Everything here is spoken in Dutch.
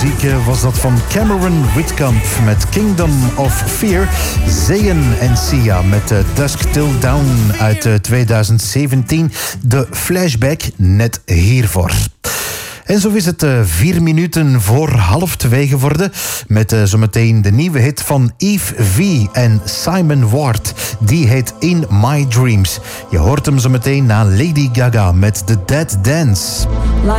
Was dat van Cameron Whitkamp met Kingdom of Fear. Zayn en Sia met Dusk Till Dawn uit 2017. De flashback net hiervoor. En zo is het 4 minuten voor 1:30 geworden. Met zometeen de nieuwe hit van Eve V en Simon Ward. Die heet In My Dreams. Je hoort hem zometeen na Lady Gaga met The Dead Dance.